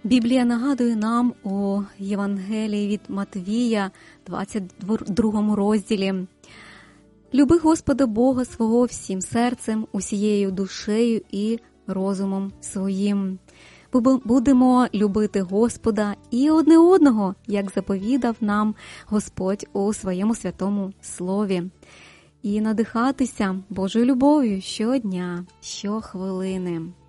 Біблія нагадує нам у Євангелії від Матвія, 22 розділі: «Люби Господа Бога свого всім серцем, усією душею і розумом своїм». Будемо любити Господа і одне одного, як заповідав нам Господь у своєму святому слові. І надихатися Божою любов'ю щодня, щохвилини.